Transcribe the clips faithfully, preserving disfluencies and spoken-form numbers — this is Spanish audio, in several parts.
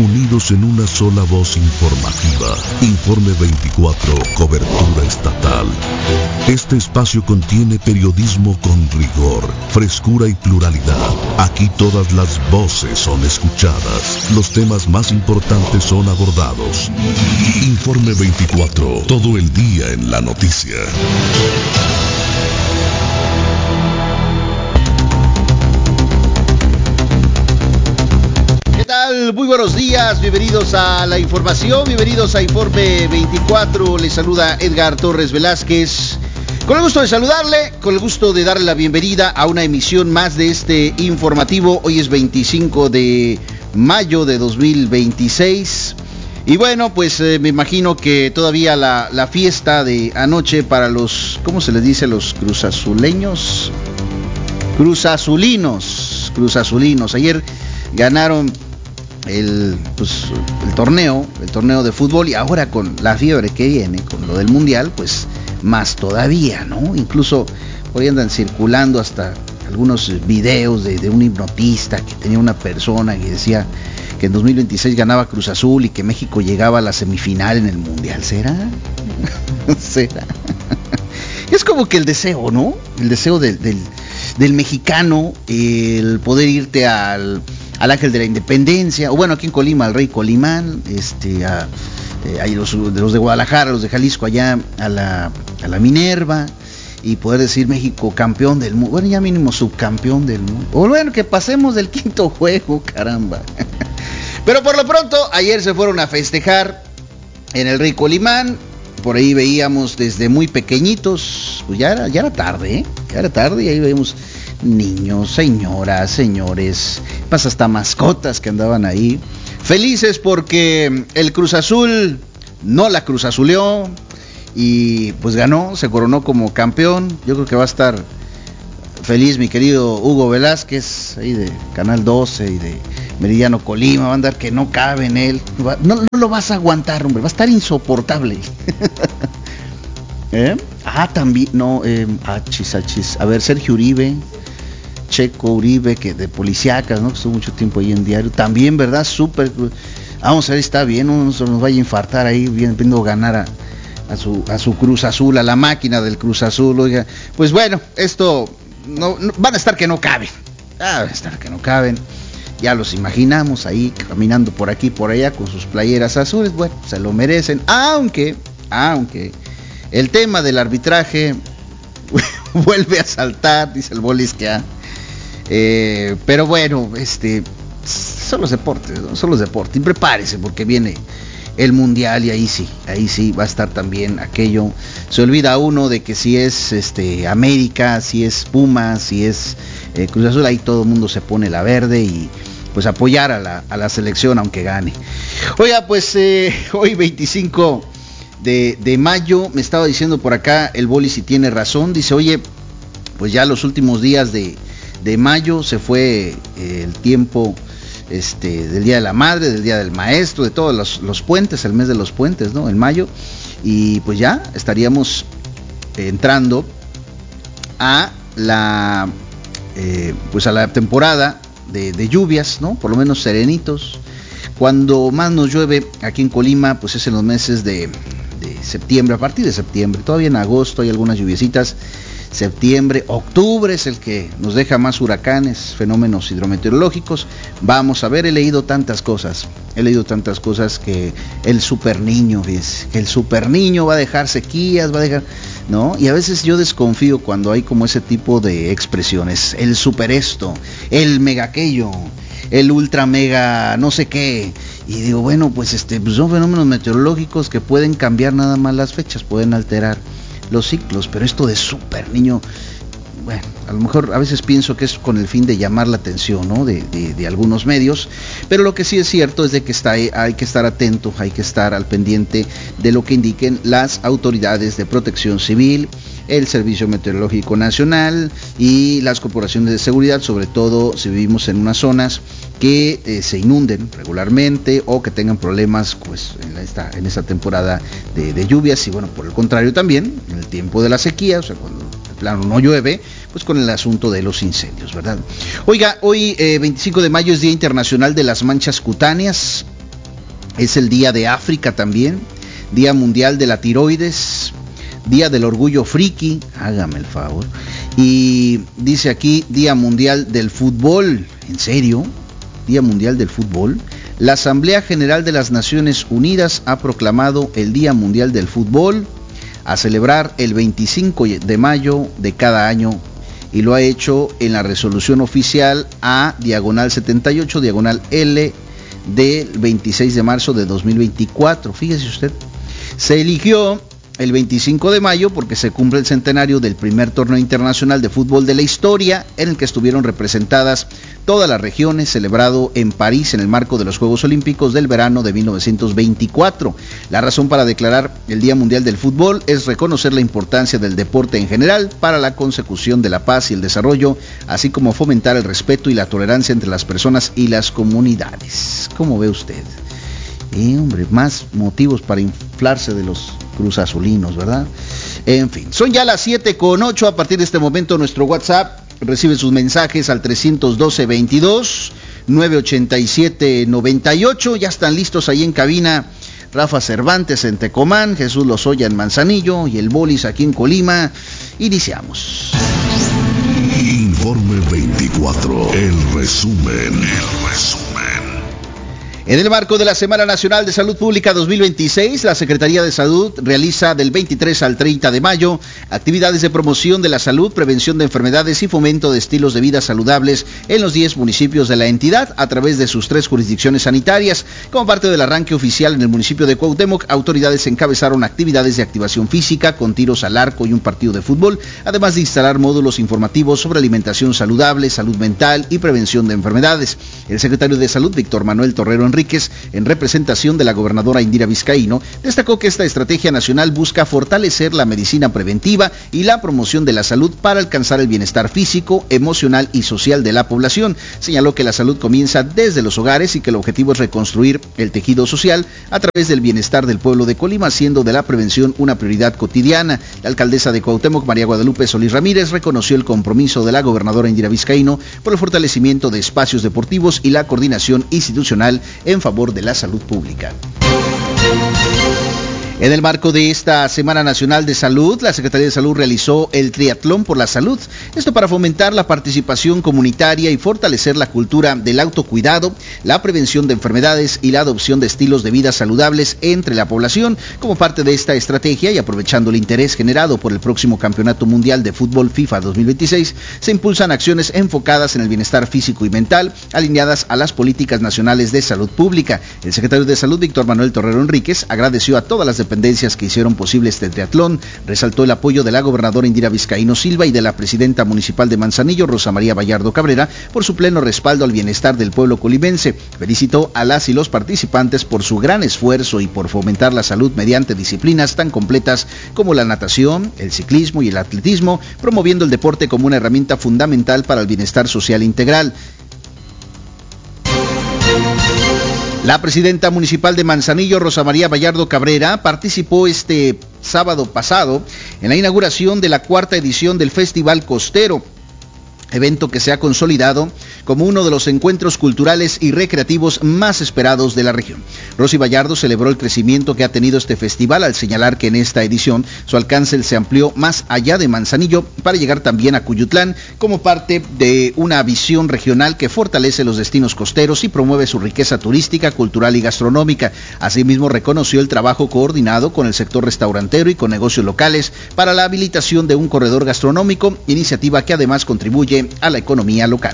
unidos en una sola voz informativa. Informe veinticuatro, cobertura estatal. Este espacio contiene periodismo con rigor, frescura y pluralidad. Aquí todas las voces son escuchadas. Los temas más importantes son abordados. Informe veinticuatro, todo el día en la noticia. ¿Qué tal? Muy buenos días, bienvenidos a la información, bienvenidos a Informe veinticuatro. Les saluda Edgar Torres Velázquez. Con el gusto de saludarle, con el gusto de darle la bienvenida a una emisión más de este informativo. Hoy es veinticinco de mayo de dos mil veintiséis. Y bueno, pues eh, me imagino que todavía la, la fiesta de anoche para los, ¿cómo se les dice? Los cruzazuleños. Cruzazulinos. Cruzazulinos. Ayer ganaron el, pues, el torneo, el torneo de fútbol, y ahora con la fiebre que viene, con lo del mundial, pues más todavía, ¿no? Incluso por ahí andan circulando hasta algunos videos de, de un hipnotista que tenía una persona que decía que en dos mil veintiséis ganaba Cruz Azul y que México llegaba a la semifinal en el mundial. ¿Será? ¿Será? Es como que el deseo, ¿no? El deseo del, del, del mexicano, el poder irte al, al Ángel de la Independencia, o bueno, aquí en Colima, al Rey Colimán, este, a, eh, hay los, de los de Guadalajara, los de Jalisco, allá a la, a la Minerva, y poder decir México campeón del mundo, bueno, ya mínimo subcampeón del mundo, o bueno, que pasemos del quinto juego, caramba. Pero por lo pronto, ayer se fueron a festejar en el Rey Colimán. Por ahí veíamos desde muy pequeñitos, pues ya era, ya era tarde, ¿eh? Ya era tarde, y ahí veíamos niños, señoras, señores, más hasta mascotas que andaban ahí, felices porque el Cruz Azul no la Cruz Azuleó y pues ganó, se coronó como campeón. Yo creo que va a estar feliz mi querido Hugo Velázquez, ahí de Canal doce y de Meridiano Colima, va a andar que no cabe en él, no, no lo vas a aguantar, hombre, va a estar insoportable. ¿Eh? Ah, también, no, eh, achis, achis, a ver, Sergio Uribe, Checo Uribe, que de Policíacas, ¿no? Que estuvo mucho tiempo ahí en diario, también, ¿verdad? Súper, vamos a ver, está bien, no nos, nos vaya a infartar ahí, viendo ganar a, a, su, a su Cruz Azul, a la máquina del Cruz Azul, oiga, pues bueno, esto, no, no van a estar que no caben, ah, van a estar que no caben. Ya los imaginamos ahí caminando por aquí por allá con sus playeras azules. Bueno, se lo merecen, aunque, aunque el tema del arbitraje vuelve a saltar, dice el Bolis que ha. Eh, pero bueno, este, son los deportes, ¿no? Son los deportes. Y prepárese porque viene el mundial y ahí sí, ahí sí va a estar también aquello. Se olvida uno de que si es este América, si es Pumas, si es eh, Cruz Azul, ahí todo el mundo se pone la verde y pues apoyar a la, a la selección aunque gane. Oiga, pues eh, hoy veinticinco de, de mayo, me estaba diciendo por acá el Boli si tiene razón, dice, oye, pues ya los últimos días de, de mayo se fue eh, el tiempo este del Día de la Madre, del Día del Maestro, de todos los, los puentes, el mes de los puentes, ¿no? En mayo, y pues ya estaríamos entrando a la eh, pues a la temporada De, de lluvias, ¿no? Por lo menos serenitos. Cuando más nos llueve aquí en Colima, pues es en los meses de, de septiembre, a partir de septiembre. Todavía en agosto hay algunas lluviecitas. Septiembre, octubre es el que nos deja más huracanes, fenómenos hidrometeorológicos. Vamos a ver, he leído tantas cosas. He leído tantas cosas que el super niño, ¿ves? Que el super niño va a dejar sequías, va a dejar, ¿no? Y a veces yo desconfío cuando hay como ese tipo de expresiones. El super esto, el mega aquello, el ultra mega no sé qué. Y digo, bueno, pues este pues son fenómenos meteorológicos que pueden cambiar nada más las fechas, pueden alterar los ciclos, pero esto de super niño, bueno, a lo mejor a veces pienso que es con el fin de llamar la atención, ¿no? de, de, de algunos medios, pero lo que sí es cierto es de que está, hay que estar atento, hay que estar al pendiente de lo que indiquen las autoridades de protección civil, el Servicio Meteorológico Nacional y las corporaciones de seguridad, sobre todo si vivimos en unas zonas que eh, se inunden regularmente o que tengan problemas pues en esta, en esta temporada de, de lluvias, y bueno, por el contrario también en el tiempo de la sequía, o sea, cuando de plano no llueve, pues con el asunto de los incendios, ¿verdad? Oiga, hoy eh, veinticinco de mayo es Día Internacional de las Manchas Cutáneas. Es el Día de África también, Día Mundial de la Tiroides, Día del Orgullo Friki, hágame el favor. Y dice aquí, Día Mundial del Fútbol. ¿En serio? Día Mundial del Fútbol. La Asamblea General de las Naciones Unidas ha proclamado el Día Mundial del Fútbol a celebrar el veinticinco de mayo de cada año, y lo ha hecho en la resolución oficial A, diagonal setenta y ocho, diagonal L, del veintiséis de marzo de dos mil veinticuatro. Fíjese usted, se eligió el veinticinco de mayo porque se cumple el centenario del primer torneo internacional de fútbol de la historia, en el que estuvieron representadas todas las regiones, celebrado en París en el marco de los Juegos Olímpicos del verano de mil novecientos veinticuatro. La razón para declarar el Día Mundial del Fútbol es reconocer la importancia del deporte en general para la consecución de la paz y el desarrollo, así como fomentar el respeto y la tolerancia entre las personas y las comunidades. ¿Cómo ve usted? Eh, hombre, más motivos para inflarse de los cruzazulinos, ¿verdad? En fin, son ya las siete con ocho. A partir de este momento nuestro WhatsApp recibe sus mensajes al trescientos doce, veintidós, novecientos ochenta y siete, noventa y ocho. Ya están listos ahí en cabina Rafa Cervantes en Tecomán, Jesús Lozoya en Manzanillo y el Bolis aquí en Colima. Iniciamos. Informe veinticuatro, el resumen, el resumen. En el marco de la Semana Nacional de Salud Pública dos mil veintiséis, la Secretaría de Salud realiza del veintitrés al treinta de mayo actividades de promoción de la salud, prevención de enfermedades y fomento de estilos de vida saludables en los diez municipios de la entidad a través de sus tres jurisdicciones sanitarias. Como parte del arranque oficial en el municipio de Cuauhtémoc, autoridades encabezaron actividades de activación física con tiros al arco y un partido de fútbol, además de instalar módulos informativos sobre alimentación saludable, salud mental y prevención de enfermedades. El secretario de Salud, Víctor Manuel Torrero Enríquez, en representación de la gobernadora Indira Vizcaíno, destacó que esta estrategia nacional busca fortalecer la medicina preventiva y la promoción de la salud para alcanzar el bienestar físico, emocional y social de la población. Señaló que la salud comienza desde los hogares y que el objetivo es reconstruir el tejido social a través del bienestar del pueblo de Colima, haciendo de la prevención una prioridad cotidiana. La alcaldesa de Cuauhtémoc, María Guadalupe Solís Ramírez, reconoció el compromiso de la gobernadora Indira Vizcaíno por el fortalecimiento de espacios deportivos y la coordinación institucional en favor de la salud pública. En el marco de esta Semana Nacional de Salud, la Secretaría de Salud realizó el Triatlón por la Salud, esto para fomentar la participación comunitaria y fortalecer la cultura del autocuidado, la prevención de enfermedades y la adopción de estilos de vida saludables entre la población. Como parte de esta estrategia y aprovechando el interés generado por el próximo Campeonato Mundial de Fútbol FIFA dos mil veintiséis, se impulsan acciones enfocadas en el bienestar físico y mental, alineadas a las políticas nacionales de salud pública. El secretario de Salud, Víctor Manuel Torrero Enríquez, agradeció a todas las dependencias que hicieron posible este triatlón, resaltó el apoyo de la gobernadora Indira Vizcaíno Silva y de la presidenta municipal de Manzanillo, Rosa María Vallardo Cabrera, por su pleno respaldo al bienestar del pueblo colimense. Felicitó a las y los participantes por su gran esfuerzo y por fomentar la salud mediante disciplinas tan completas como la natación, el ciclismo y el atletismo, promoviendo el deporte como una herramienta fundamental para el bienestar social integral. La presidenta municipal de Manzanillo, Rosa María Vallardo Cabrera, participó este sábado pasado en la inauguración de la cuarta edición del Festival Costero, evento que se ha consolidado como uno de los encuentros culturales y recreativos más esperados de la región. Rosy Vallardo celebró el crecimiento que ha tenido este festival al señalar que en esta edición su alcance se amplió más allá de Manzanillo para llegar también a Cuyutlán como parte de una visión regional que fortalece los destinos costeros y promueve su riqueza turística, cultural y gastronómica. Asimismo, reconoció el trabajo coordinado con el sector restaurantero y con negocios locales para la habilitación de un corredor gastronómico, iniciativa que además contribuye a la economía local.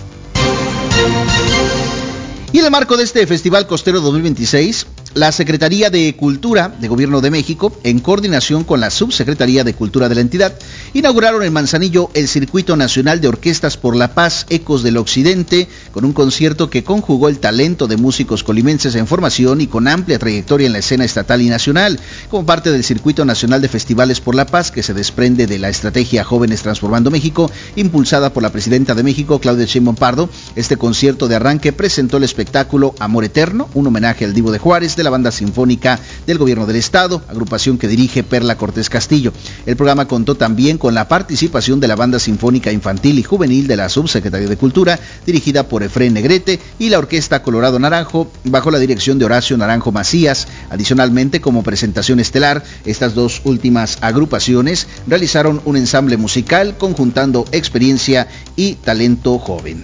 Y en el marco de este Festival Costero dos mil veintiséis, la Secretaría de Cultura de Gobierno de México, en coordinación con la Subsecretaría de Cultura de la entidad, inauguraron en Manzanillo el Circuito Nacional de Orquestas por la Paz, Ecos del Occidente, con un concierto que conjugó el talento de músicos colimenses en formación y con amplia trayectoria en la escena estatal y nacional, como parte del Circuito Nacional de Festivales por la Paz, que se desprende de la estrategia Jóvenes Transformando México, impulsada por la Presidenta de México, Claudia Sheinbaum Pardo. Este concierto de arranque presentó el espectáculo Amor Eterno, un homenaje al Divo de Juárez, de la Banda Sinfónica del Gobierno del Estado, agrupación que dirige Perla Cortés Castillo. El programa contó también con la participación de la Banda Sinfónica Infantil y Juvenil de la Subsecretaría de Cultura, dirigida por Efrén Negrete, y la Orquesta Colorado Naranjo, bajo la dirección de Horacio Naranjo Macías. Adicionalmente, como presentación estelar, estas dos últimas agrupaciones realizaron un ensamble musical conjuntando experiencia y talento joven.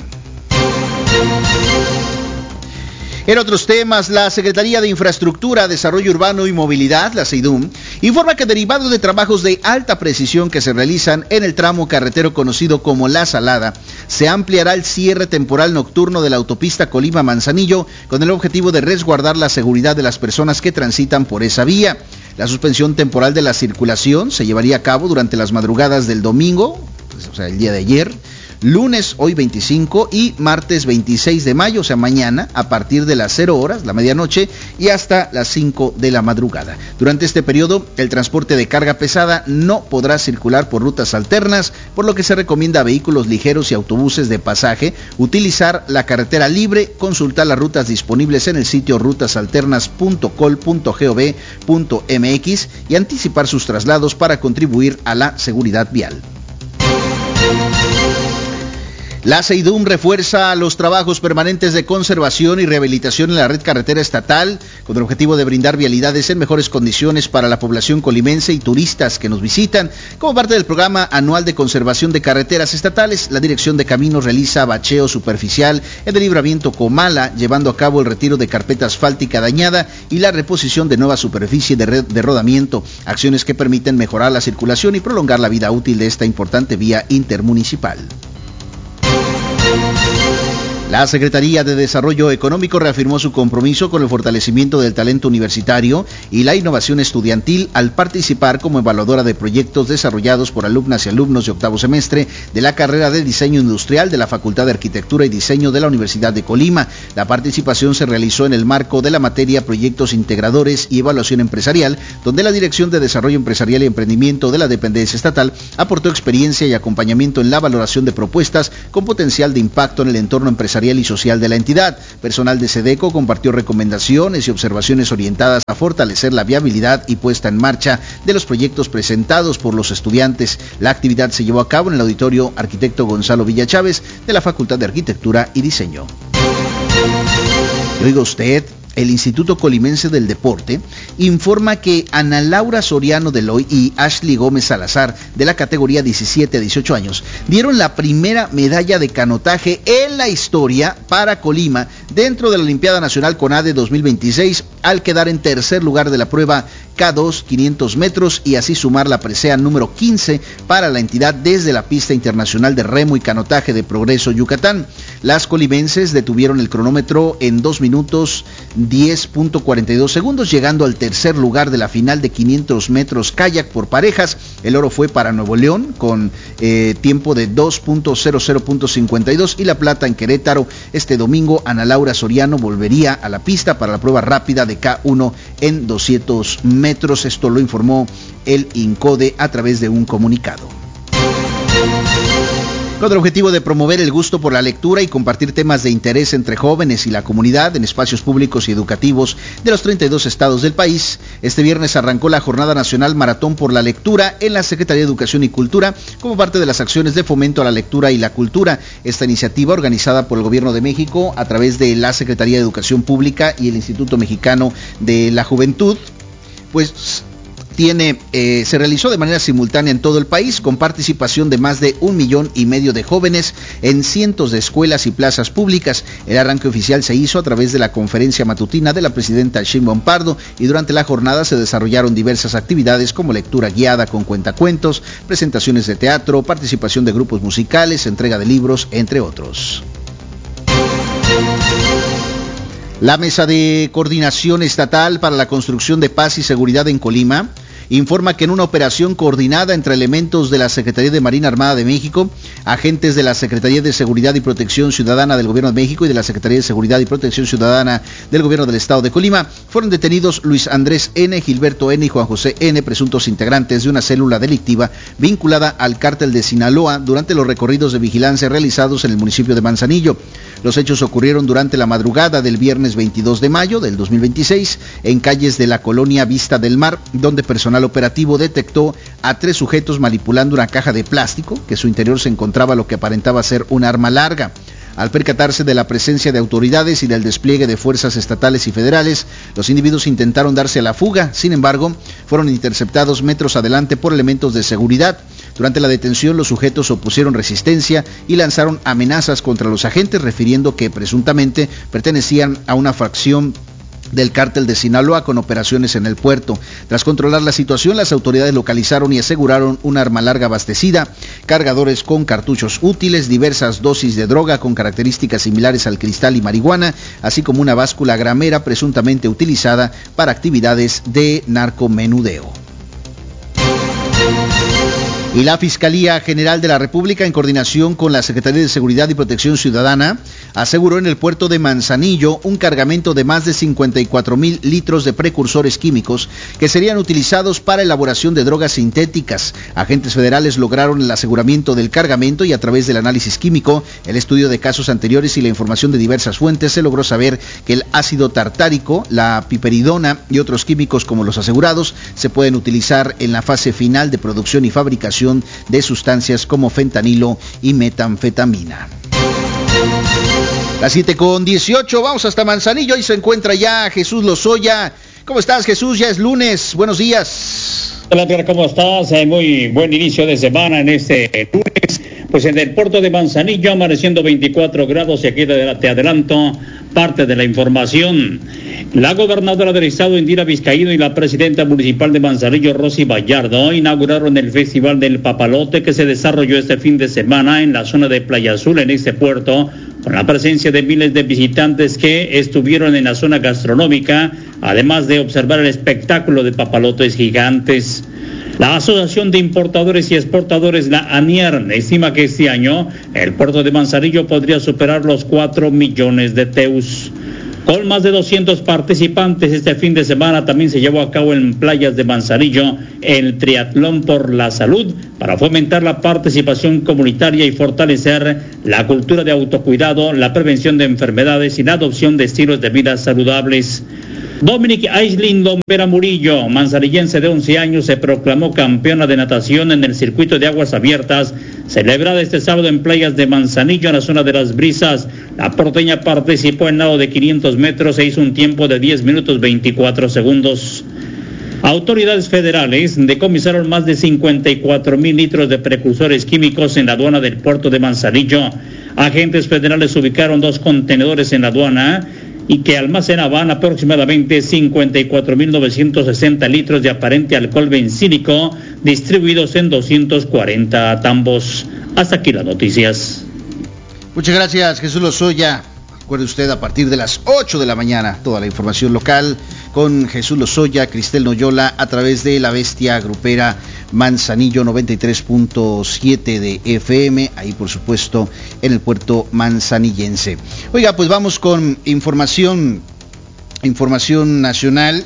En otros temas, la Secretaría de Infraestructura, Desarrollo Urbano y Movilidad, la SEIDUM, informa que derivado de trabajos de alta precisión que se realizan en el tramo carretero conocido como La Salada, se ampliará el cierre temporal nocturno de la autopista Colima-Manzanillo con el objetivo de resguardar la seguridad de las personas que transitan por esa vía. La suspensión temporal de la circulación se llevaría a cabo durante las madrugadas del domingo, pues, o sea, el día de ayer, lunes, hoy veinticinco, y martes veintiséis de mayo, o sea, mañana, a partir de las cero horas, la medianoche, y hasta las cinco de la madrugada. Durante este periodo, el transporte de carga pesada no podrá circular por rutas alternas, por lo que se recomienda a vehículos ligeros y autobuses de pasaje utilizar la carretera libre, consultar las rutas disponibles en el sitio rutas alternas punto col punto gov punto mx y anticipar sus traslados para contribuir a la seguridad vial. La SEIDUM refuerza los trabajos permanentes de conservación y rehabilitación en la red carretera estatal con el objetivo de brindar vialidades en mejores condiciones para la población colimense y turistas que nos visitan. Como parte del programa anual de conservación de carreteras estatales, la Dirección de Caminos realiza bacheo superficial en el libramiento Comala, llevando a cabo el retiro de carpeta asfáltica dañada y la reposición de nueva superficie de, de rodamiento, acciones que permiten mejorar la circulación y prolongar la vida útil de esta importante vía intermunicipal. La Secretaría de Desarrollo Económico reafirmó su compromiso con el fortalecimiento del talento universitario y la innovación estudiantil al participar como evaluadora de proyectos desarrollados por alumnas y alumnos de octavo semestre de la carrera de Diseño Industrial de la Facultad de Arquitectura y Diseño de la Universidad de Colima. La participación se realizó en el marco de la materia Proyectos Integradores y Evaluación Empresarial, donde la Dirección de Desarrollo Empresarial y Emprendimiento de la dependencia estatal aportó experiencia y acompañamiento en la valoración de propuestas con potencial de impacto en el entorno empresarial y social de la entidad. Personal de SEDECO compartió recomendaciones y observaciones orientadas a fortalecer la viabilidad y puesta en marcha de los proyectos presentados por los estudiantes. La actividad se llevó a cabo en el auditorio Arquitecto Gonzalo Villa Chávez de la Facultad de Arquitectura y Diseño. Oiga usted, el Instituto Colimense del Deporte informa que Ana Laura Soriano Deloy y Ashley Gómez Salazar, de la categoría diecisiete a dieciocho años, dieron la primera medalla de canotaje en la historia para Colima dentro de la Olimpiada Nacional CONADE dos mil veintiséis, al quedar en tercer lugar de la prueba K dos quinientos metros y así sumar la presea número quince para la entidad desde la pista internacional de remo y canotaje de Progreso, Yucatán. Las colimenses detuvieron el cronómetro en dos minutos diez punto cuarenta y dos segundos, llegando al tercer lugar de la final de quinientos metros kayak por parejas. El oro fue para Nuevo León con eh, tiempo de dos punto cero cero punto cincuenta y dos y la plata en Querétaro. Este domingo Ana Laura Soriano volvería a la pista para la prueba rápida de K uno en doscientos metros. Esto lo informó el INCODE a través de un comunicado. Con el objetivo de promover el gusto por la lectura y compartir temas de interés entre jóvenes y la comunidad en espacios públicos y educativos de los treinta y dos estados del país, este viernes arrancó la Jornada Nacional Maratón por la Lectura en la Secretaría de Educación y Cultura como parte de las acciones de fomento a la lectura y la cultura. Esta iniciativa, organizada por el Gobierno de México a través de la Secretaría de Educación Pública y el Instituto Mexicano de la Juventud, pues Tiene, eh, se realizó de manera simultánea en todo el país, con participación de más de un millón y medio de jóvenes en cientos de escuelas y plazas públicas. El arranque oficial se hizo a través de la conferencia matutina de la presidenta Sheinbaum Pardo, y durante la jornada se desarrollaron diversas actividades como lectura guiada con cuentacuentos, presentaciones de teatro, participación de grupos musicales, entrega de libros, entre otros. La Mesa de Coordinación Estatal para la Construcción de Paz y Seguridad en Colima informa que en una operación coordinada entre elementos de la Secretaría de Marina Armada de México, agentes de la Secretaría de Seguridad y Protección Ciudadana del Gobierno de México y de la Secretaría de Seguridad y Protección Ciudadana del Gobierno del Estado de Colima, fueron detenidos Luis Andrés N., Gilberto N. y Juan José N., presuntos integrantes de una célula delictiva vinculada al cártel de Sinaloa durante los recorridos de vigilancia realizados en el municipio de Manzanillo. Los hechos ocurrieron durante la madrugada del viernes veintidós de mayo del dos mil veintiséis en calles de la colonia Vista del Mar, donde personal operativo detectó a tres sujetos manipulando una caja de plástico, que en su interior se encontraba lo que aparentaba ser un arma larga. Al percatarse de la presencia de autoridades y del despliegue de fuerzas estatales y federales, los individuos intentaron darse a la fuga. Sin embargo, fueron interceptados metros adelante por elementos de seguridad. Durante la detención, los sujetos opusieron resistencia y lanzaron amenazas contra los agentes, refiriendo que presuntamente pertenecían a una facción del cártel de Sinaloa con operaciones en el puerto. Tras controlar la situación, las autoridades localizaron y aseguraron un arma larga abastecida, cargadores con cartuchos útiles, diversas dosis de droga con características similares al cristal y marihuana, así como una báscula gramera presuntamente utilizada para actividades de narcomenudeo. Y la Fiscalía General de la República, en coordinación con la Secretaría de Seguridad y Protección Ciudadana, aseguró en el puerto de Manzanillo un cargamento de más de cincuenta y cuatro mil litros de precursores químicos que serían utilizados para elaboración de drogas sintéticas. Agentes federales lograron el aseguramiento del cargamento y a través del análisis químico, el estudio de casos anteriores y la información de diversas fuentes se logró saber que el ácido tartárico, la piperidona y otros químicos como los asegurados se pueden utilizar en la fase final de producción y fabricación de sustancias como fentanilo y metanfetamina. Las siete con dieciocho, vamos hasta Manzanillo, ahí se encuentra ya Jesús Lozoya. ¿Cómo estás, Jesús? Ya es lunes, buenos días. Hola, ¿cómo estás? Muy buen inicio de semana en este lunes. Pues en el puerto de Manzanillo amaneciendo veinticuatro grados y aquí te adelanto parte de la información. La gobernadora del estado, Indira Vizcaíno, y la presidenta municipal de Manzanillo, Rosy Vallardo, inauguraron el Festival del Papalote que se desarrolló este fin de semana en la zona de Playa Azul, en este puerto, con la presencia de miles de visitantes que estuvieron en la zona gastronómica, además de observar el espectáculo de papalotes gigantes. La Asociación de Importadores y Exportadores, la ANIER, estima que este año el puerto de Manzanillo podría superar los cuatro millones de teus. Con más de doscientos participantes, este fin de semana también se llevó a cabo en playas de Manzanillo el Triatlón por la Salud para fomentar la participación comunitaria y fortalecer la cultura de autocuidado, la prevención de enfermedades y la adopción de estilos de vida saludables. Dominic Aislinn Lombera Murillo, manzanillense de once años, se proclamó campeona de natación en el circuito de aguas abiertas, celebrada este sábado en playas de Manzanillo, en la zona de Las Brisas. La porteña participó en nado de quinientos metros e hizo un tiempo de diez minutos veinticuatro segundos. Autoridades federales decomisaron más de cincuenta y cuatro mil litros de precursores químicos en la aduana del puerto de Manzanillo. Agentes federales ubicaron dos contenedores en la aduana y que almacenaban aproximadamente cincuenta y cuatro mil novecientos sesenta litros de aparente alcohol bencílico distribuidos en doscientos cuarenta tambos. Hasta aquí las noticias. Muchas gracias, Jesús Lozoya. Recuerde usted, a partir de las ocho de la mañana, toda la información local con Jesús Lozoya, Cristel Noyola, a través de La Bestia Grupera Manzanillo noventa y tres punto siete de F M, ahí por supuesto en el puerto manzanillense. Oiga, pues vamos con información, información nacional,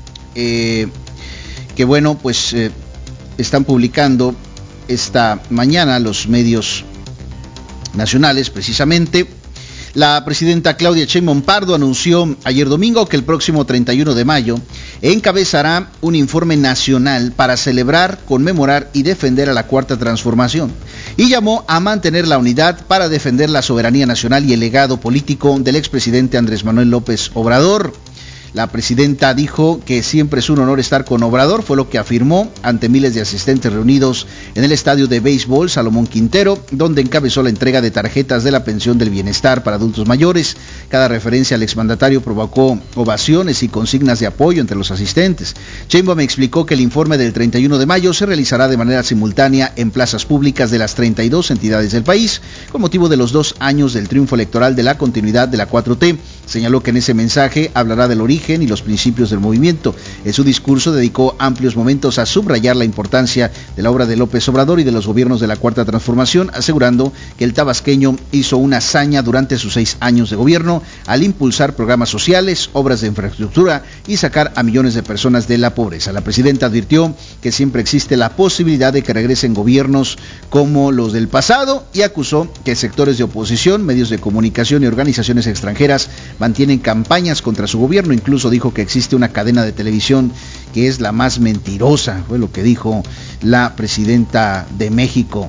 eh, que bueno, pues eh, están publicando esta mañana los medios nacionales precisamente. La presidenta Claudia Sheinbaum Pardo anunció ayer domingo que el próximo treinta y uno de mayo encabezará un informe nacional para celebrar, conmemorar y defender a la Cuarta Transformación, y llamó a mantener la unidad para defender la soberanía nacional y el legado político del expresidente Andrés Manuel López Obrador. La presidenta dijo que siempre es un honor estar con Obrador, fue lo que afirmó ante miles de asistentes reunidos en el estadio de béisbol Salomón Quintero, donde encabezó la entrega de tarjetas de la pensión del bienestar para adultos mayores. Cada referencia al exmandatario provocó ovaciones y consignas de apoyo entre los asistentes. Sheinbaum explicó que el informe del treinta y uno de mayo se realizará de manera simultánea en plazas públicas de las treinta y dos entidades del país, con motivo de los dos años del triunfo electoral de la continuidad de la cuatro T. Señaló que en ese mensaje hablará del origen origen y los principios del movimiento. En su discurso dedicó amplios momentos a subrayar la importancia de la obra de López Obrador y de los gobiernos de la Cuarta Transformación, asegurando que el tabasqueño hizo una hazaña durante sus seis años de gobierno al impulsar programas sociales, obras de infraestructura y sacar a millones de personas de la pobreza. La presidenta advirtió que siempre existe la posibilidad de que regresen gobiernos como los del pasado y acusó que sectores de oposición, medios de comunicación y organizaciones extranjeras mantienen campañas contra su gobierno. Incluso dijo que existe una cadena de televisión que es la más mentirosa, fue lo que dijo la presidenta de México.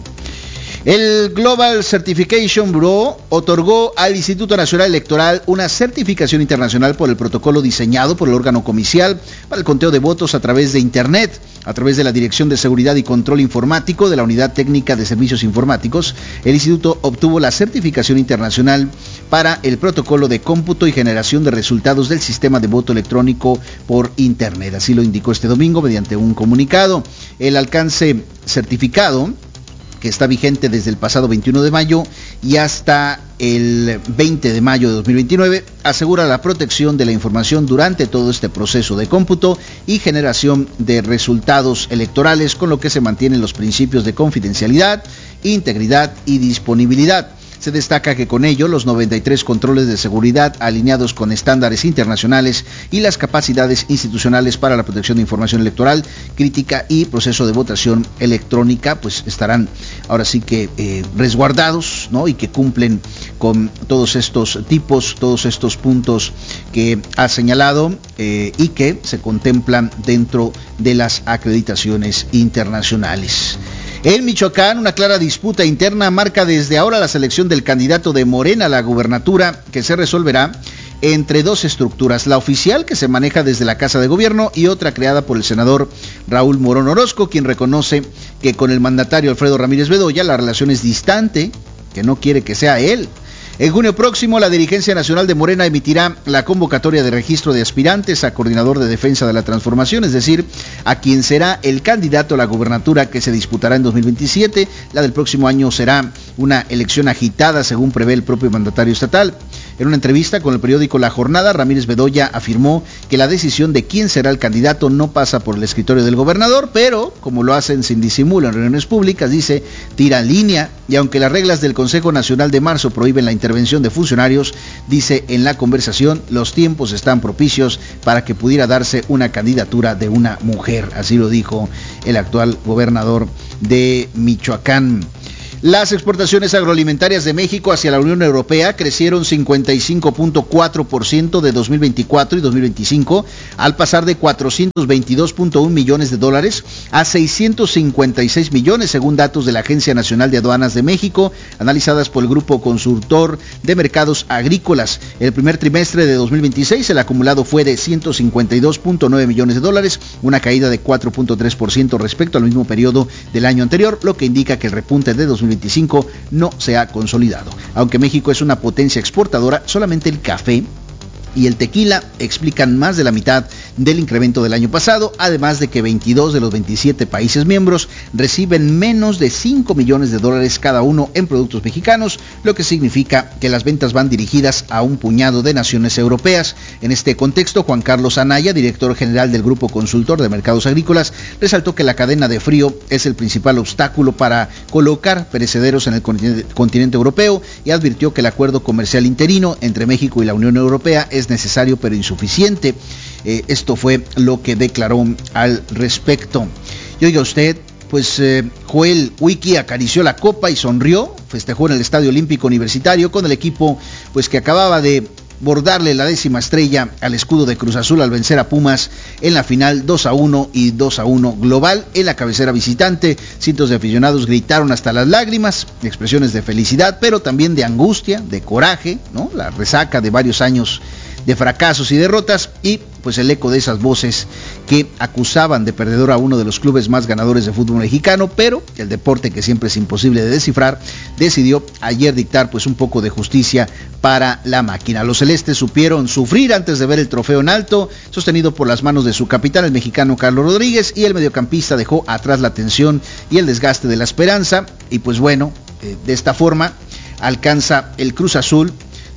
El Global Certification Bureau otorgó al Instituto Nacional Electoral una certificación internacional por el protocolo diseñado por el órgano comicial para el conteo de votos a través de Internet. A través de la Dirección de Seguridad y Control Informático de la Unidad Técnica de Servicios Informáticos, el instituto obtuvo la certificación internacional para el protocolo de cómputo y generación de resultados del sistema de voto electrónico por Internet. Así lo indicó este domingo mediante un comunicado. El alcance certificado, que está vigente desde el pasado veintiuno de mayo y hasta el veinte de mayo de dos mil veintinueve, asegura la protección de la información durante todo este proceso de cómputo y generación de resultados electorales, con lo que se mantienen los principios de confidencialidad, integridad y disponibilidad. Se destaca que con ello los noventa y tres controles de seguridad alineados con estándares internacionales y las capacidades institucionales para la protección de información electoral, crítica y proceso de votación electrónica pues estarán ahora sí que eh, resguardados, ¿no? Y que cumplen con todos estos tipos, todos estos puntos que ha señalado eh, y que se contemplan dentro de las acreditaciones internacionales. En Michoacán, una clara disputa interna marca desde ahora la selección del candidato de Morena a la gubernatura, que se resolverá entre dos estructuras, la oficial, que se maneja desde la Casa de Gobierno, y otra creada por el senador Raúl Morón Orozco, quien reconoce que con el mandatario Alfredo Ramírez Bedoya la relación es distante, que no quiere que sea él. En junio próximo, la dirigencia nacional de Morena emitirá la convocatoria de registro de aspirantes a coordinador de defensa de la transformación, es decir, a quien será el candidato a la gubernatura que se disputará en dos mil veintisiete. La del próximo año será una elección agitada, según prevé el propio mandatario estatal. En una entrevista con el periódico La Jornada, Ramírez Bedoya afirmó que la decisión de quién será el candidato no pasa por el escritorio del gobernador, pero, como lo hacen sin disimulo en reuniones públicas, dice, tira línea, y aunque las reglas del Consejo Nacional de Marzo prohíben la intervención de funcionarios, dice en la conversación, los tiempos están propicios para que pudiera darse una candidatura de una mujer. Así lo dijo el actual gobernador de Michoacán. Las exportaciones agroalimentarias de México hacia la Unión Europea crecieron cincuenta y cinco punto cuatro por ciento de dos mil veinticuatro y dos mil veinticinco, al pasar de cuatrocientos veintidós punto uno millones de dólares a seiscientos cincuenta y seis millones, según datos de la Agencia Nacional de Aduanas de México, analizadas por el Grupo Consultor de Mercados Agrícolas. El primer trimestre de dos mil veintiséis, el acumulado fue de ciento cincuenta y dos punto nueve millones de dólares, una caída de cuatro punto tres por ciento respecto al mismo periodo del año anterior, lo que indica que el repunte de dos mil veinticinco no se ha consolidado. Aunque México es una potencia exportadora, solamente el café y el tequila explican más de la mitad del incremento del año pasado, además de que veintidós de los veintisiete países miembros reciben menos de cinco millones de dólares cada uno en productos mexicanos, lo que significa que las ventas van dirigidas a un puñado de naciones europeas. En este contexto, Juan Carlos Anaya, director general del Grupo Consultor de Mercados Agrícolas, resaltó que la cadena de frío es el principal obstáculo para colocar perecederos en el continente, continente europeo, y advirtió que el acuerdo comercial interino entre México y la Unión Europea es necesario pero insuficiente. Eh, esto fue lo que declaró al respecto. Y oiga usted, pues eh, Joel Wiki acarició la copa y sonrió, festejó en el Estadio Olímpico Universitario con el equipo pues que acababa de bordarle la décima estrella al escudo de Cruz Azul al vencer a Pumas en la final dos a uno y dos a uno global en la cabecera visitante. Cientos de aficionados gritaron hasta las lágrimas, expresiones de felicidad, pero también de angustia, de coraje, ¿no? La resaca de varios años de fracasos y derrotas, y pues el eco de esas voces que acusaban de perdedor a uno de los clubes más ganadores de fútbol mexicano, pero el deporte, que siempre es imposible de descifrar, decidió ayer dictar pues un poco de justicia para la máquina. Los celestes supieron sufrir antes de ver el trofeo en alto, sostenido por las manos de su capitán, el mexicano Carlos Rodríguez, y el mediocampista dejó atrás la tensión y el desgaste de la esperanza, y pues bueno, eh, de esta forma alcanza el Cruz Azul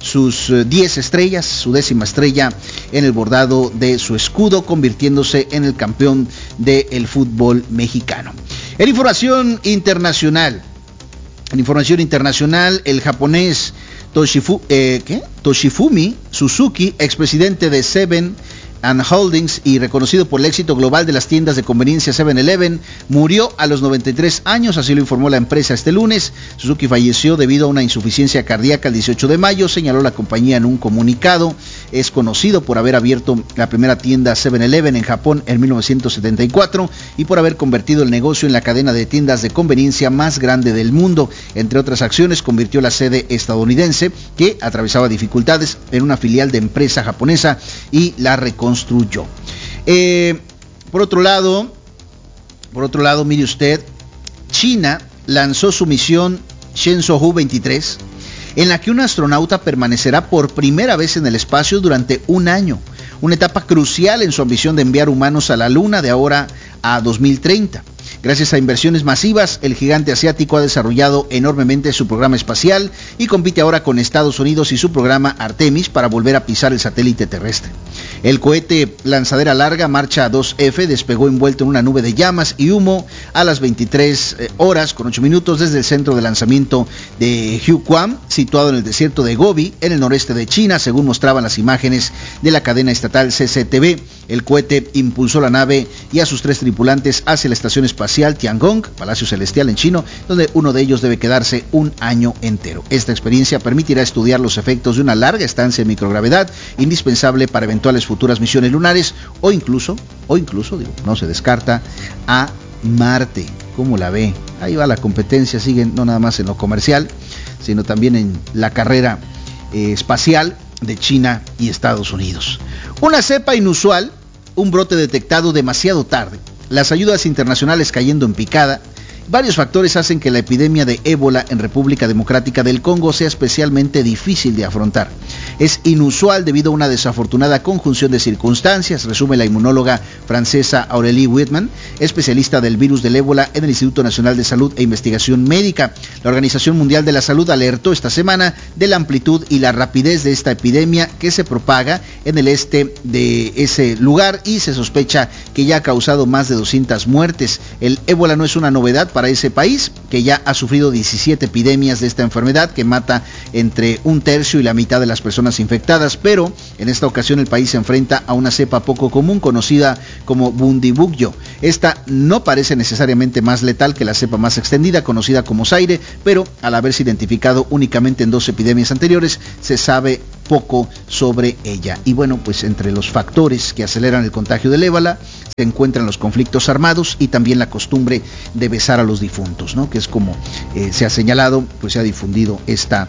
sus diez estrellas, su décima estrella en el bordado de su escudo, convirtiéndose en el campeón del fútbol mexicano. En información internacional, en información internacional, el japonés Toshifu, eh, ¿qué? Toshifumi Suzuki, expresidente de Seven and Holdings y reconocido por el éxito global de las tiendas de conveniencia seven eleven, murió a los noventa y tres años, así lo informó la empresa este lunes. Suzuki falleció debido a una insuficiencia cardíaca el dieciocho de mayo, señaló la compañía en un comunicado. Es conocido por haber abierto la primera tienda seven eleven en Japón en mil novecientos setenta y cuatro y por haber convertido el negocio en la cadena de tiendas de conveniencia más grande del mundo. Entre otras acciones, convirtió la sede estadounidense, que atravesaba dificultades, en una filial de empresa japonesa y la reconstruyó. Construyó. Eh, por otro lado, por otro lado, mire usted, China lanzó su misión Shenzhou veintitrés, en la que un astronauta permanecerá por primera vez en el espacio durante un año, una etapa crucial en su ambición de enviar humanos a la Luna de ahora a dos mil treinta. Gracias a inversiones masivas, el gigante asiático ha desarrollado enormemente su programa espacial y compite ahora con Estados Unidos y su programa Artemis para volver a pisar el satélite terrestre. El cohete lanzadera larga Marcha dos F despegó envuelto en una nube de llamas y humo a las veintitrés horas con ocho minutos desde el centro de lanzamiento de Huquan, situado en el desierto de Gobi, en el noreste de China, según mostraban las imágenes de la cadena estatal C C T V. El cohete impulsó la nave y a sus tres tripulantes hacia la estación espacial Tiangong, Palacio Celestial en chino, donde uno de ellos debe quedarse un año entero. Esta experiencia permitirá estudiar los efectos de una larga estancia en microgravedad, indispensable para eventuales futuras misiones lunares, o incluso, o incluso, digo, no se descarta, a Marte. ¿Cómo la ve? Ahí va la competencia, siguen no nada más en lo comercial, sino también en la carrera eh, espacial de China y Estados Unidos. Una cepa inusual, un brote detectado demasiado tarde, las ayudas internacionales cayendo en picada. Varios factores hacen que la epidemia de ébola en República Democrática del Congo sea especialmente difícil de afrontar. Es inusual debido a una desafortunada conjunción de circunstancias, resume la inmunóloga francesa Aurélie Whitman, especialista del virus del ébola en el Instituto Nacional de Salud e Investigación Médica. La Organización Mundial de la Salud alertó esta semana de la amplitud y la rapidez de esta epidemia que se propaga en el este de ese lugar y se sospecha que ya ha causado más de doscientas muertes. El ébola no es una novedad para ese país, que ya ha sufrido diecisiete epidemias de esta enfermedad que mata entre un tercio y la mitad de las personas infectadas, pero en esta ocasión el país se enfrenta a una cepa poco común conocida como Bundibugyo. Esta no parece necesariamente más letal que la cepa más extendida conocida como Zaire, pero al haberse identificado únicamente en dos epidemias anteriores, se sabe poco sobre ella. Y bueno, pues entre los factores que aceleran el contagio del ébola se encuentran los conflictos armados y también la costumbre de besar a los difuntos, ¿no? Que es como eh, se ha señalado, pues se ha difundido esta,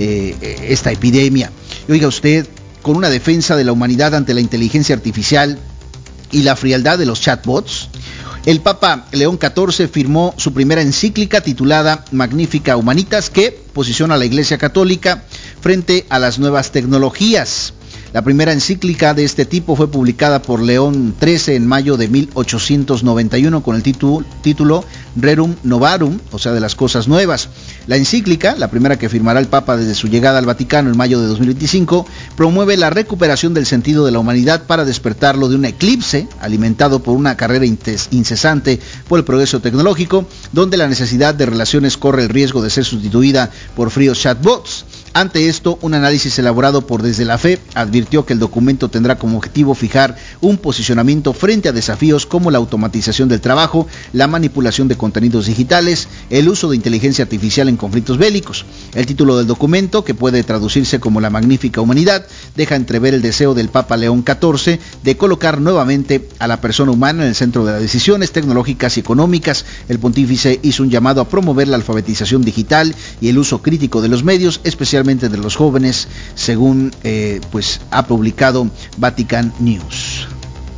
eh, esta epidemia. Y oiga usted, con una defensa de la humanidad ante la inteligencia artificial y la frialdad de los chatbots, el Papa León catorce firmó su primera encíclica titulada Magnificat Humanitas, que posiciona a la Iglesia Católica frente a las nuevas tecnologías. La primera encíclica de este tipo fue publicada por León trece en mayo de mil ochocientos noventa y uno con el título, título Rerum Novarum, o sea, de las cosas nuevas. La encíclica, la primera que firmará el Papa desde su llegada al Vaticano en mayo de dos mil veinticinco, promueve la recuperación del sentido de la humanidad para despertarlo de un eclipse alimentado por una carrera incesante por el progreso tecnológico, donde la necesidad de relaciones corre el riesgo de ser sustituida por fríos chatbots. Ante esto, un análisis elaborado por Desde la Fe advirtió que el documento tendrá como objetivo fijar un posicionamiento frente a desafíos como la automatización del trabajo, la manipulación de contenidos digitales, el uso de inteligencia artificial en conflictos bélicos. El título del documento, que puede traducirse como La Magnífica Humanidad, deja entrever el deseo del Papa León catorce de colocar nuevamente a la persona humana en el centro de las decisiones tecnológicas y económicas. El pontífice hizo un llamado a promover la alfabetización digital y el uso crítico de los medios, especialmente de los jóvenes, según eh, pues ha publicado Vatican News.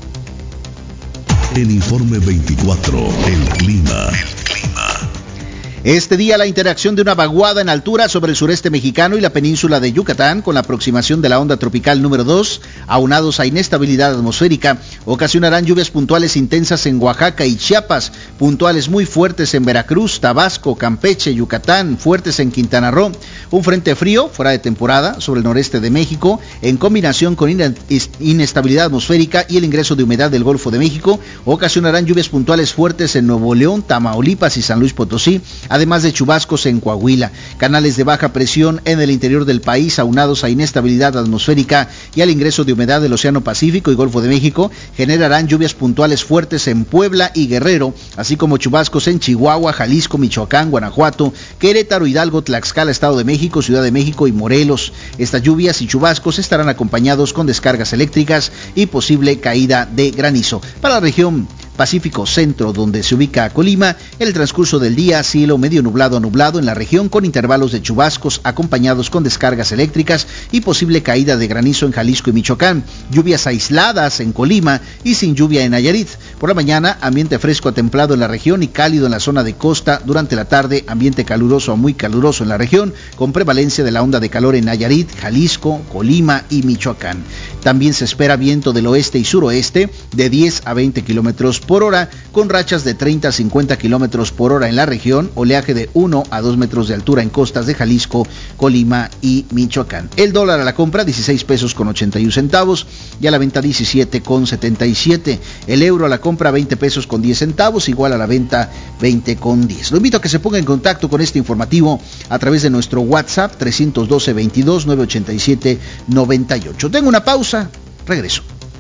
El informe veinticuatro, el clima. El clima. Este día la interacción de una vaguada en altura sobre el sureste mexicano y la península de Yucatán con la aproximación de la onda tropical número dos, aunados a inestabilidad atmosférica, ocasionarán lluvias puntuales intensas en Oaxaca y Chiapas, puntuales muy fuertes en Veracruz, Tabasco, Campeche, Yucatán, fuertes en Quintana Roo. Un frente frío, fuera de temporada, sobre el noreste de México, en combinación con inestabilidad atmosférica y el ingreso de humedad del Golfo de México, ocasionarán lluvias puntuales fuertes en Nuevo León, Tamaulipas y San Luis Potosí, además de chubascos en Coahuila. Canales de baja presión en el interior del país, aunados a inestabilidad atmosférica y al ingreso de humedad del Océano Pacífico y Golfo de México, generarán lluvias puntuales fuertes en Puebla y Guerrero, así como chubascos en Chihuahua, Jalisco, Michoacán, Guanajuato, Querétaro, Hidalgo, Tlaxcala, Estado de México, Ciudad de México y Morelos. Estas lluvias y chubascos estarán acompañados con descargas eléctricas y posible caída de granizo. Para la región Pacífico Centro, donde se ubica Colima, en el transcurso del día, cielo medio nublado a nublado en la región con intervalos de chubascos acompañados con descargas eléctricas y posible caída de granizo en Jalisco y Michoacán, lluvias aisladas en Colima y sin lluvia en Nayarit. Por la mañana, ambiente fresco a templado en la región y cálido en la zona de costa. Durante la tarde, ambiente caluroso a muy caluroso en la región, con prevalencia de la onda de calor en Nayarit, Jalisco, Colima y Michoacán. También se espera viento del oeste y suroeste de diez a veinte kilómetros por hora, con rachas de treinta a cincuenta kilómetros por hora en la región, oleaje de uno a dos metros de altura en costas de Jalisco, Colima y Michoacán. El dólar a la compra dieciséis pesos con ochenta y uno centavos y a la venta diecisiete con setenta y siete. El euro a la compra veinte pesos con diez centavos, igual a la venta veinte con diez. Lo invito a que se ponga en contacto con este informativo a través de nuestro WhatsApp trescientos doce, veintidós, novecientos ochenta y siete, noventa y ocho. Tengo una pausa, regreso.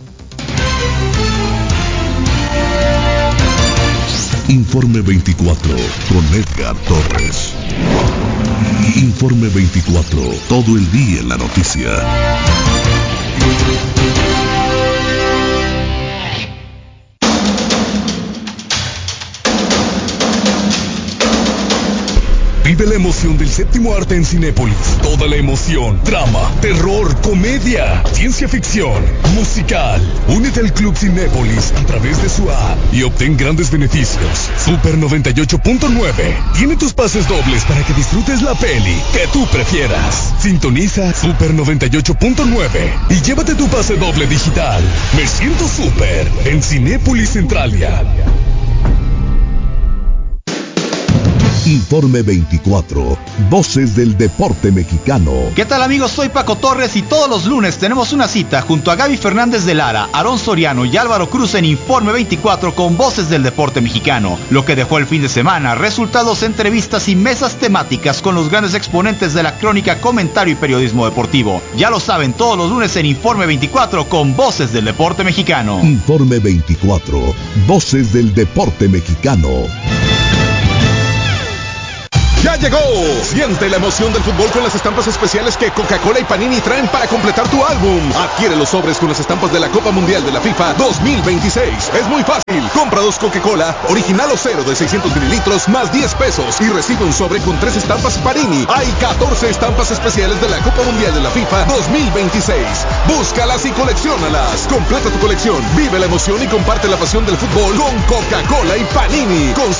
Informe veinticuatro con Edgar Torres. Informe veinticuatro, todo el día en la noticia. Vive la emoción del séptimo arte en Cinépolis. Toda la emoción, drama, terror, comedia, ciencia ficción, musical. Únete al Club Cinépolis a través de su app y obtén grandes beneficios. Super noventa y ocho punto nueve tiene tus pases dobles para que disfrutes la peli que tú prefieras. Sintoniza Super noventa y ocho punto nueve y llévate tu pase doble digital. Me siento súper en Cinépolis Centralia. Informe veinticuatro, Voces del Deporte Mexicano. ¿Qué tal, amigos? Soy Paco Torres y todos los lunes tenemos una cita junto a Gaby Fernández de Lara, Aarón Soriano y Álvaro Cruz en Informe veinticuatro con Voces del Deporte Mexicano. Lo que dejó el fin de semana, resultados, entrevistas y mesas temáticas con los grandes exponentes de la crónica, comentario y periodismo deportivo. Ya lo saben, todos los lunes en Informe veinticuatro con Voces del Deporte Mexicano. Informe veinticuatro, Voces del Deporte Mexicano. ¡Ya llegó! Siente la emoción del fútbol con las estampas especiales que Coca-Cola y Panini traen para completar tu álbum. Adquiere los sobres con las estampas de la Copa Mundial de la FIFA dos mil veintiséis. Es muy fácil. Compra dos Coca-Cola, original o cero de seiscientos mililitros, más diez pesos y recibe un sobre con tres estampas Panini. Hay catorce estampas especiales de la Copa Mundial de la FIFA dos mil veintiséis. Búscalas y colecciónalas. Completa tu colección, vive la emoción y comparte la pasión del fútbol con Coca-Cola y Panini. Con